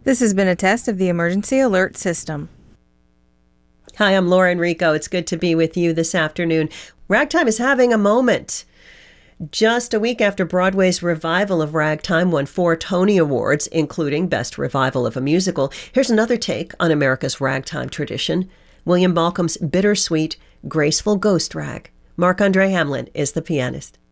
This has been a test of the emergency alert system. Hi, I'm Laura Enrico. It's good to be with you this afternoon. Ragtime is having a moment. Just a week after Broadway's revival of Ragtime won 4 Tony Awards, including Best Revival of a Musical, here's another take on America's ragtime tradition. William Balcomb's bittersweet, graceful ghost rag. Marc-Andre Hamelin is the pianist.